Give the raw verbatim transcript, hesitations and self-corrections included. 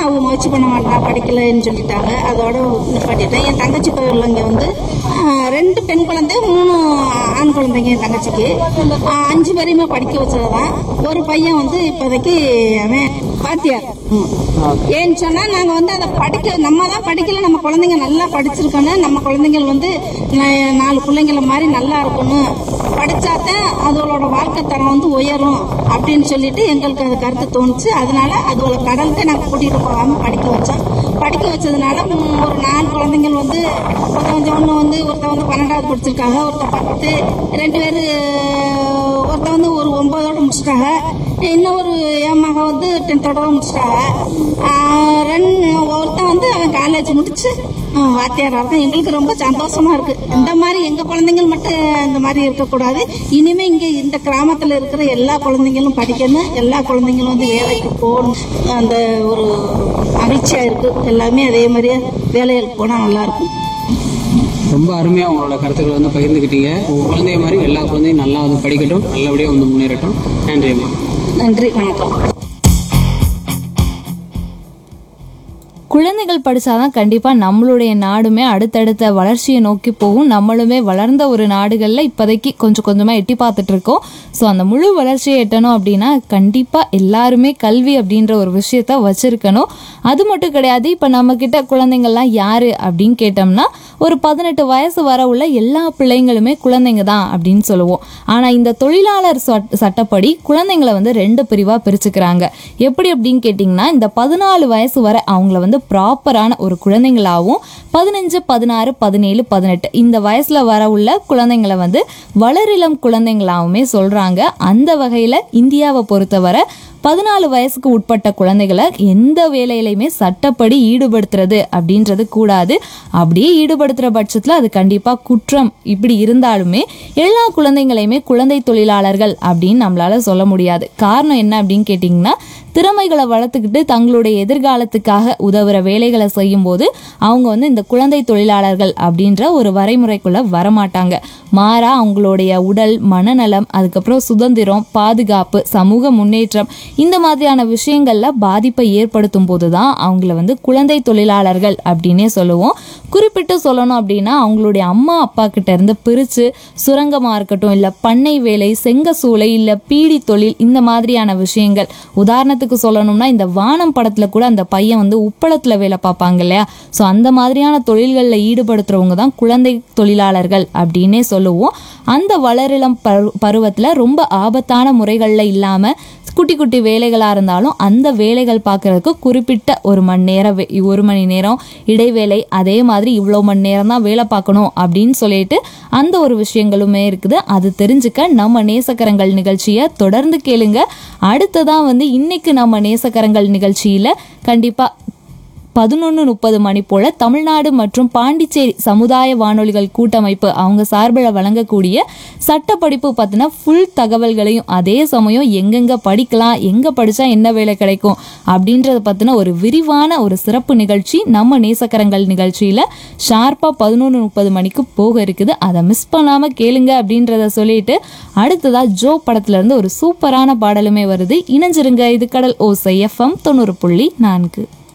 அவங்க முயற்சி பண்ண மாட்டா படிக்கலைன்னு சொல்லிட்டாங்க. அதோட நிப்பாட்டிட்டேன். என் தங்கச்சி பிள்ளைங்க வந்து ரெண்டு பெண் குழந்தை மூணு ஆண் குழந்தைங்க. என் தங்கச்சிக்கு அஞ்சு பேரையுமே படிக்க வச்சதுதான். ஒரு பையன் வந்து இப்போதைக்கு அவன் பாத்தியார். ஏன்னு சொன்னா நாங்க வந்து அதை படிக்க நம்ம தான் படிக்கல, நம்ம குழந்தைங்க நல்லா படிச்சிருக்கணும், நம்ம குழந்தைங்க வந்து நாலு பிள்ளைங்கள மாதிரி நல்லா இருக்கணும், படிச்சாதான் அதோட வாழ்க்கை தரம் வந்து உயரும் அப்படின்னு சொல்லிட்டு எங்களுக்கு அது கருத்து தோணுச்சு. அதனால அதோட கடலுக்கு நாங்க கூட்டிட்டு போகாம படிக்க வச்சோம். படிக்க வச்சதுனால ஒரு நாலு குழந்தைகள் வந்து ஒருத்த ஒண்ணு வந்து ஒருத்த வந்து பன்னெண்டாவது படிச்சிருக்காங்க, ஒருத்த பத்து, ரெண்டு பேரு ஒருத்த வந்து ஒரு ஒன்பதோட முடிச்சிட்டாங்க, இன்னொரு என் மக வந்து டென்த்தோட முடிச்சிட்டாங்க. ரெண்டு ஒருத்தன் வந்து அவன் காலேஜ் முடிச்சு வாத்தியாரா இருக்கான். எங்களுக்கு ரொம்ப சந்தோஷமா இருக்கு. இந்த மாதிரி எங்க குழந்தைகள் மட்டும் இந்த மாதிரி இருக்கக்கூடாது. இனிமே இங்க இந்த கிராமத்துல இருக்கிற எல்லா குழந்தைங்களும் படிக்கணும், எல்லா குழந்தைங்களும் வந்து வேலைக்கு போகணும். அந்த ஒரு மகிழ்ச்சியா இருக்கு. எல்லாமே அதே மாதிரியே வேலைகளுக்கு போனா நல்லா இருக்கும். ரொம்ப அருமையாக உங்களோட கருத்துக்களை வந்து பகிர்ந்துக்கிட்டீங்க. உங்கள் குழந்தைய மாதிரி எல்லா குழந்தையும் நல்லா வந்து படிக்கட்டும், நல்லபடியாக வந்து முன்னேறட்டும். நன்றி அம்மா. நன்றி, வணக்கம். குழந்தைகள் படித்தாதான் கண்டிப்பாக நம்மளுடைய நாடுமே அடுத்தடுத்த வளர்ச்சியை நோக்கி போகும். நம்மளுமே வளர்ந்த ஒரு நாடுகளில் இப்போதைக்கு கொஞ்சம் கொஞ்சமாக எட்டி பார்த்துட்டு இருக்கோம். ஸோ அந்த முழு வளர்ச்சியை எட்டணும் அப்படின்னா கண்டிப்பாக எல்லாருமே கல்வி அப்படின்ற ஒரு விஷயத்த வச்சுருக்கணும். அது மட்டும் கிடையாது, இப்போ நம்மக்கிட்ட குழந்தைங்கள்லாம் யார் அப்படின்னு கேட்டோம்னா ஒரு பதினெட்டு வயசு வர உள்ள எல்லா பிள்ளைங்களுமே குழந்தைங்க தான் அப்படின்னு சொல்லுவோம். ஆனால் இந்த தொழிலாளர் சட்டப்படி குழந்தைங்களை வந்து ரெண்டு பிரிவாக பிரிச்சுக்கிறாங்க. எப்படி அப்படின்னு கேட்டிங்கன்னா, இந்த பதினாலு வயசு வரை அவங்கள வந்து ப்ராப்பரான ஒரு குழந்தைங்களாகவும், பதினஞ்சு பதினாறு பதினேழு பதினெட்டு இந்த வயசுல வர உள்ள குழந்தைங்களை வந்து வளரிளம் குழந்தைங்களாவுமே சொல்றாங்க. அந்த வகையில இந்தியாவை பொறுத்தவரை பதினாலு வயசுக்கு உட்பட்ட குழந்தைகளை எந்த வேலையிலையுமே சட்டப்படி ஈடுபடுத்துறது அப்படின்றது கூடாது. அப்படியே ஈடுபடுத்துற பட்சத்தில் அது கண்டிப்பாக குற்றம். இப்படி இருந்தாலுமே எல்லா குழந்தைங்களையுமே குழந்தை தொழிலாளர்கள் அப்படின்னு நம்மளால சொல்ல முடியாது. காரணம் என்ன அப்படின்னு கேட்டிங்கன்னா, திறமைகளை வளர்த்துக்கிட்டு தங்களுடைய எதிர்காலத்துக்காக உதவுற வேலைகளை செய்யும் போது அவங்க வந்து இந்த குழந்தை தொழிலாளர்கள் அப்படின்ற ஒரு வரைமுறைக்குள்ள வரமாட்டாங்க. மாறா அவங்களுடைய உடல், மனநலம், அதுக்கப்புறம் சுதந்திரம், பாதுகாப்பு, சமூக முன்னேற்றம் இந்த மாதிரியான விஷயங்கள்ல பாதிப்பை ஏற்படுத்தும் போதுதான் அவங்கள வந்து குழந்தை தொழிலாளர்கள் அப்படின்னே சொல்லுவோம். குறிப்பிட்டு சொல்லணும் அப்படின்னா, அவங்களுடைய அம்மா அப்பா கிட்ட இருந்து பிரிச்சு சுரங்கமா இருக்கட்டும், இல்ல பண்ணை வேலை, செங்க சூளை, இல்ல பீடி தொழில் இந்த மாதிரியான விஷயங்கள். உதாரணத்துக்கு சொல்லணும்னா, இந்த வானம் படத்துல கூட அந்த பையன் வந்து உப்பளத்துல வேலை பார்ப்பாங்க இல்லையா? ஸோ அந்த மாதிரியான தொழில்களில் ஈடுபடுத்துறவங்க தான் குழந்தை தொழிலாளர்கள் அப்படின்னே சொல்லுவோம். அந்த வளரிளம் பரு பருவத்துல ரொம்ப ஆபத்தான முறைகள்ல இல்லாம குட்டி குட்டி வேலைகளாக இருந்தாலும் அந்த வேலைகள் பார்க்கறதுக்கு குறிப்பிட்ட ஒரு மணி நேரம் ஒரு மணி நேரம் இடைவேளை, அதே மாதிரி இவ்வளோ மணி நேரம் தான் வேலை பார்க்கணும் அப்படின்னு சொல்லிட்டு அந்த ஒரு விஷயங்களுமே இருக்குது. அது தெரிஞ்சுக்க நம்ம நேசக்கரங்கள் நிகழ்ச்சியை தொடர்ந்து கேளுங்க. அடுத்ததான் வந்து இன்னைக்கு நம்ம நேசக்கரங்கள் நிகழ்ச்சியில் கண்டிப்பாக பதினொன்று முப்பது மணி போல தமிழ்நாடு மற்றும் பாண்டிச்சேரி சமுதாய வானொலிகள் கூட்டமைப்பு அவங்க சார்பில் வழங்கக்கூடிய சட்டப்படிப்பு பற்றின ஃபுல் தகவல்களையும், அதே சமயம் எங்கெங்க படிக்கலாம், எங்கே படித்தா என்ன வேலை கிடைக்கும் அப்படின்றத பற்றின ஒரு விரிவான ஒரு சிறப்பு நிகழ்ச்சி நம்ம நேசக்கரங்கள் நிகழ்ச்சியில் ஷார்ப்பாக பதினொன்று முப்பது மணிக்கு போக இருக்குது. அதை மிஸ் பண்ணாமல் கேளுங்க அப்படின்றத சொல்லிட்டு அடுத்ததாக ஜோ படத்துலேருந்து ஒரு சூப்பரான பாடலுமே வருது. இணைஞ்சிருங்க. இது கடல் ஓசை எஃப்எம் தொண்ணூறு புள்ளி நான்கு.